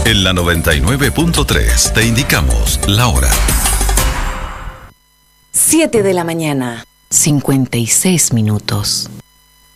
En la 99.3 te indicamos la hora. 7 de la mañana, 56 minutos.